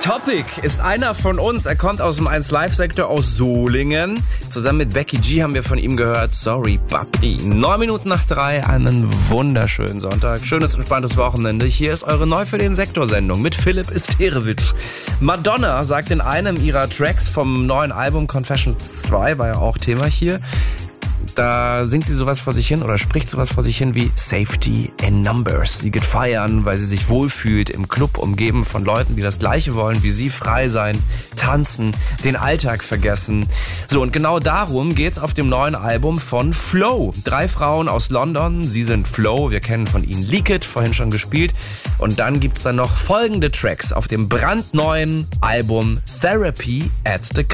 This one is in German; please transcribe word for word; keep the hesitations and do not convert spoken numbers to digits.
Topic ist einer von uns. Er kommt aus dem eins Live Sektor aus Solingen. Zusammen mit Becky G haben wir von ihm gehört. Sorry, Papi. Neun Minuten nach drei, einen wunderschönen Sonntag. Schönes, entspanntes Wochenende. Hier ist eure Neu für den Sektor-Sendung mit Philipp Isterewitsch. Madonna sagt in einem ihrer Tracks vom neuen Album Confession zwei, war ja auch Thema hier, da singt sie sowas vor sich hin oder spricht sowas vor sich hin wie Safety in Numbers. Sie geht feiern, weil sie sich wohlfühlt im Club, umgeben von Leuten, die das Gleiche wollen wie sie, frei sein, tanzen, den Alltag vergessen. So, und genau darum geht's auf dem neuen Album von Flow. Drei Frauen aus London, sie sind Flow, wir kennen von ihnen Leak It, vorhin schon gespielt. Und dann gibt's dann noch folgende Tracks auf dem brandneuen Album Therapy at the